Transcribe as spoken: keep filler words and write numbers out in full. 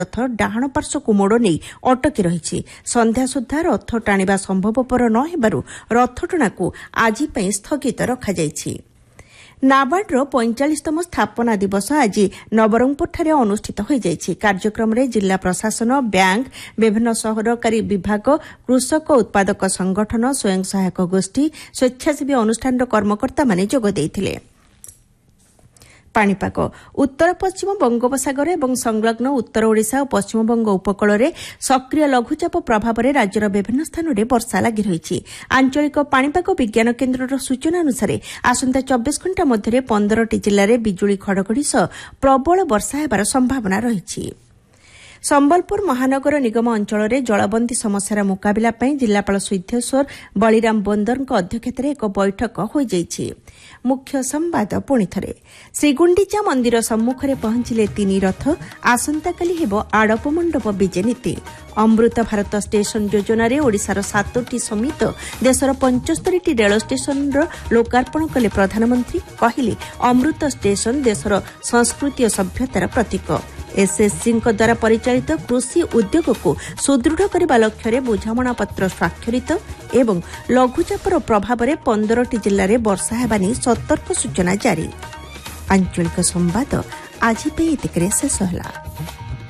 रथ डाहाण पार्श्वକୁ ମୋଡ଼ ନେଇ ଅଟକି ରହିଛି। ସନ୍ଧ୍ୟା ସୁଦ୍ଧା ରଥ ଟାଣିବା ସମ୍ଭବପର ନ ହେବାରୁ ରଥଟଣାକୁ ଆଜି ପାଇଁ ସ୍ଥଗିତ ରଖାଯାଇଛି। ନାବାର୍ଡର ପଇଁଚାଳିଶତମ ସ୍ଥାପନା ଦିବସ ଆଜି ନବରଙ୍ଗପୁରଠାରେ ଅନୁଷ୍ଠିତ ହୋଇଯାଇଛି। କାର୍ଯ୍ୟକ୍ରମରେ ଜିଲ୍ଲା ପ୍ରଶାସନ, ବ୍ୟାଙ୍କ, ବିଭିନ୍ନ ସରକାରୀ ବିଭାଗ, କୃଷକ ଉତ୍ପାଦକ ସଂଗଠନ, ସ୍ୱୟଂ ସହାୟକ ଗୋଷ୍ଠୀ, ସ୍ୱେଚ୍ଛାସେବୀ ଅନୁଷ୍ଠାନର କର୍ମକର୍ତ୍ତାମାନେ ଯୋଗ ଦେଇଥିଲେ। ପାଣିପାଗ ଉତ୍ତର ପଶ୍ଚିମ ବଙ୍ଗୋପସାଗର ଏବଂ ସଂଲଗ୍ନ ଉତ୍ତର ଓଡ଼ିଶା ଓ ପଶ୍ଚିମବଙ୍ଗ ଉପକୂଳରେ ସକ୍ରିୟ ଲଘୁଚାପ ପ୍ରଭାବରେ ରାଜ୍ୟର ବିଭିନ୍ନ ସ୍ଥାନରେ ବର୍ଷା ଲାଗି ରହିଛି। ଆଞ୍ଚଳିକ ପାଣିପାଗ ବିଜ୍ଞାନ କେନ୍ଦ୍ରର ସୂଚନା ଅନୁସାରେ ଆସନ୍ତା ଚବିଶ ଘଣ୍ଟା ମଧ୍ୟରେ ପନ୍ଦରଟି ଜିଲ୍ଲାରେ ବିଜୁଳି ଘଡ଼ଘଡ଼ି ସହ ପ୍ରବଳ ବର୍ଷା ହେବାର ସମ୍ଭାବନା ରହିଛି। ସମ୍ବଲପୁର ମହାନଗର ନିଗମ ଅଞ୍ଚଳରେ ଜଳବନ୍ଦୀ ସମସ୍ୟାର ମୁକାବିଲା ପାଇଁ ଜିଲ୍ଲାପାଳ ସିଦ୍ଧେଶ୍ୱର ବଳିରାମ ବୋନ୍ଦରଙ୍କ ଅଧ୍ୟକ୍ଷତାରେ ଏକ ବୈଠକ ହୋଇଯାଇଛି। ମୁଖ୍ୟ ସମ୍ବାଦ ପୁଣିଥରେ ଶ୍ରୀଗୁଣ୍ଡିଚା ମନ୍ଦିର ସମ୍ମୁଖରେ ପହଞ୍ଚିଲେ ତିନି ରଥ, ଆସନ୍ତାକାଲି ହେବ ଆଡ଼ପ ମଣ୍ଡପ ବିଜେ ନୀତି। ଅମୃତ ଭାରତ ଷ୍ଟେସନ ଯୋଜନାରେ ଓଡ଼ିଶାର ସାତୋଟି ସମେତ ଦେଶର ପଞ୍ଚସ୍ତରୀଟି ରେଳ ଷ୍ଟେସନର ଲୋକାର୍ପଣ କଲେ ପ୍ରଧାନମନ୍ତ୍ରୀ। କହିଲେ ଅମୃତ ଷ୍ଟେସନ ଦେଶର ସଂସ୍କୃତି ଓ ସଭ୍ୟତାର ପ୍ରତୀକ। ଏସ୍ଏସ୍ସିଙ୍କ ଦ୍ୱାରା ପରିଚାଳିତ କୃଷି ଉଦ୍ୟୋଗକୁ ସୁଦୃଢ଼ କରିବା ଲକ୍ଷ୍ୟରେ ବୁଝାମଣାପତ୍ର ସ୍ୱାକ୍ଷରିତ ଏବଂ ଲଘୁଚାପର ପ୍ରଭାବରେ ପନ୍ଦରଟି ଜିଲ୍ଲାରେ ବର୍ଷା ହେବା ନେଇ ସତର୍କ ସୂଚନା ଜାରି। ଆଞ୍ଚଳିକ ସମ୍ବାଦ ଆଜି ପାଇଁ ଏତିକିରେ ଶେଷ ହେଲା।